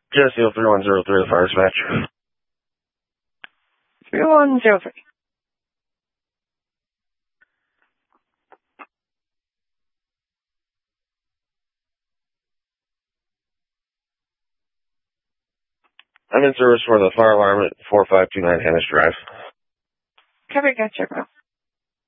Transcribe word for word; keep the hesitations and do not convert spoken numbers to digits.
Jesse, three one zero three, the fire dispatch. three one zero three. I'm in service for the fire alarm at four five two nine Hennis Drive. Cover, gotcha, bro.